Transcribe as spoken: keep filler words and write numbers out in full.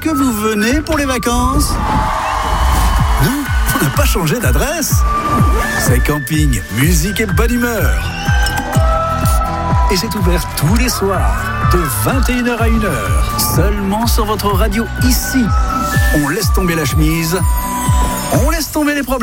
que vous venez pour les vacances ? Non, on n'a pas changé d'adresse. C'est camping, musique et bonne humeur. Et c'est ouvert tous les soirs, de vingt et une heures à une heure, seulement sur votre radio ici. On laisse tomber la chemise, on laisse tomber les problèmes.